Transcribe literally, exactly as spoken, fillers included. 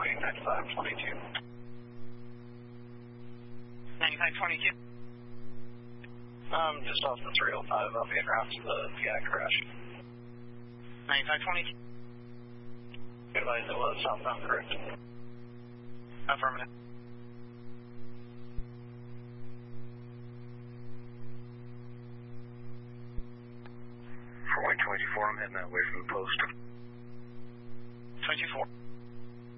ninety-five twenty-two. ninety-five twenty-two. Um, just off the three oh five, I'll be en route to the P I crash. ninety-five twenty-two. Advise it was southbound, correct? Affirmative. For White twenty-four, I'm heading that way from the post. twenty-four.